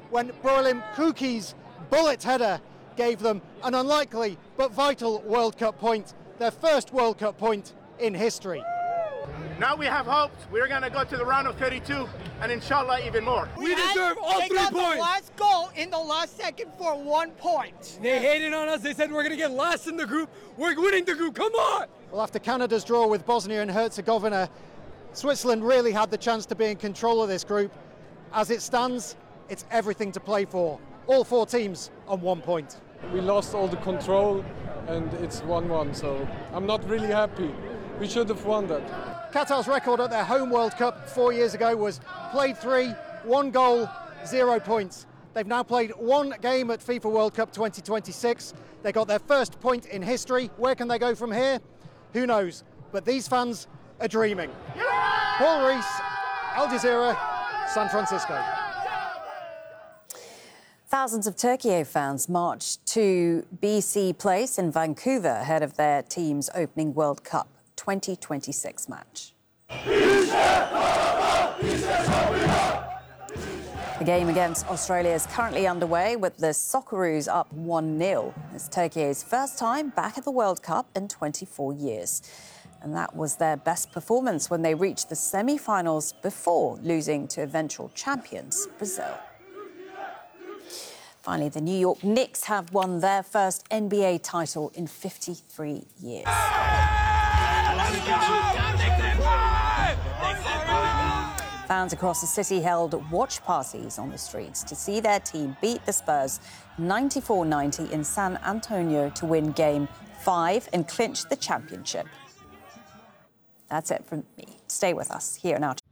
when Brolim Kuki's bullet header gave them an unlikely but vital World Cup point, their first World Cup point in history. Now we have hopes. We're going to go to the round of 32 and inshallah even more. We deserve all 3 points. They got the last goal in the last second for 1 point. They hated on us. They said we're going to get last in the group. We're winning the group. Come on! Well, after Canada's draw with Bosnia and Herzegovina, Switzerland really had the chance to be in control of this group. As it stands, it's everything to play for. All 4 teams on 1 point. We lost all the control and it's 1-1, so I'm not really happy. We should have won that. Qatar's record at their home World Cup 4 years ago was played 3, 1 goal, 0 points. They've now played 1 game at FIFA World Cup 2026. They got their first point in history. Where can they go from here? Who knows? But these fans are dreaming. Paul Rees, Al Jazeera, San Francisco. Thousands of Türkiye fans marched to BC Place in Vancouver ahead of their team's opening World Cup 2026 match. The game against Australia is currently underway with the Socceroos up 1-0. It's Türkiye's first time back at the World Cup in 24 years. And that was their best performance when they reached the semi-finals before losing to eventual champions Brazil. Finally, the New York Knicks have won their first NBA title in 53 years. Fans across the city held watch parties on the streets to see their team beat the Spurs 94-90 in San Antonio to win Game 5 and clinch the championship. That's it from me. Stay with us here now.